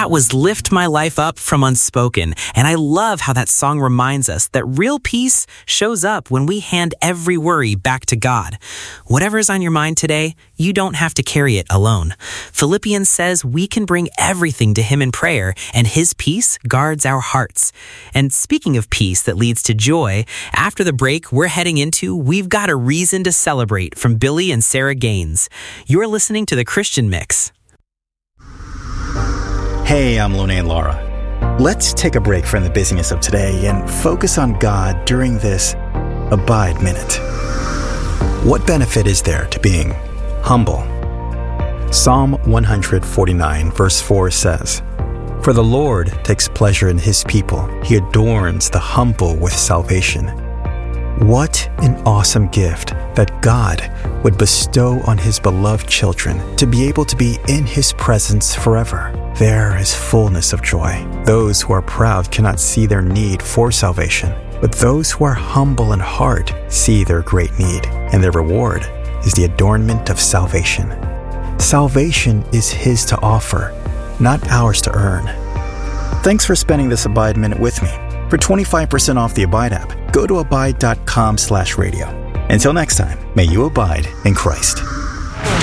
That was Lift My Life Up from Unspoken, and I love how that song reminds us that real peace shows up when we hand every worry back to God. Whatever's on your mind today, you don't have to carry it alone. Philippians says we can bring everything to Him in prayer, and His peace guards our hearts. And speaking of peace that leads to joy, after the break we're heading into We've Got a Reason to Celebrate from Billy and Sarah Gaines. You're listening to The Christian Mix. Hey, I'm Lone and Laura. Let's take a break from the busyness of today and focus on God during this Abide Minute. What benefit is there to being humble? Psalm 149 verse 4 says, "For the Lord takes pleasure in His people. He adorns the humble with salvation." What an awesome gift that God would bestow on His beloved children to be able to be in His presence forever. There is fullness of joy. Those who are proud cannot see their need for salvation, but those who are humble in heart see their great need, and their reward is the adornment of salvation. Salvation is His to offer, not ours to earn. Thanks for spending this Abide Minute with me. For 25% off the Abide app, go to abide.com/radio. Until next time, may you abide in Christ.